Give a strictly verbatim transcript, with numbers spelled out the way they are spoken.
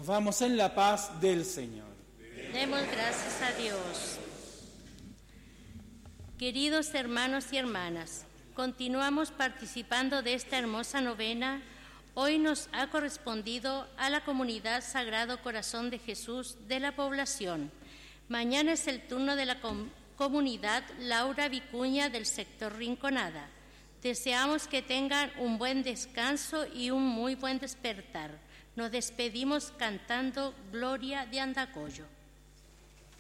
Nos vamos en la paz del Señor. Demos gracias a Dios. Queridos hermanos y hermanas, continuamos participando de esta hermosa novena. Hoy nos ha correspondido a la comunidad Sagrado Corazón de Jesús de la población. Mañana es el turno de la com- comunidad Laura Vicuña del sector Rinconada. Deseamos que tengan un buen descanso y un muy buen despertar. Nos despedimos cantando Gloria de Andacollo.